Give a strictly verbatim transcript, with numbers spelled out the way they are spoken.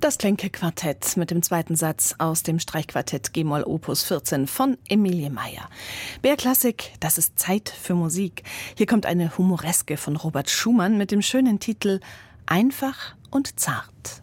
Das Klenke-Quartett mit dem zweiten Satz aus dem Streichquartett G-Moll Opus vierzehn von Emilie Meyer. B R Klassik, das ist Zeit für Musik. Hier kommt eine Humoreske von Robert Schumann mit dem schönen Titel Einfach und zart.